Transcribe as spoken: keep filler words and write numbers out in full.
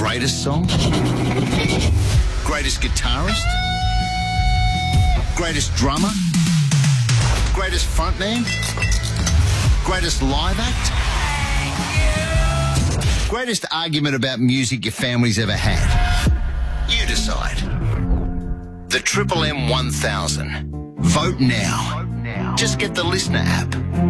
Greatest song? Greatest guitarist? Greatest drummer? Greatest frontman? Greatest live act? Greatest argument about music your family's ever had? You decide. The Triple M one thousand. Vote now. Just get the Listener app.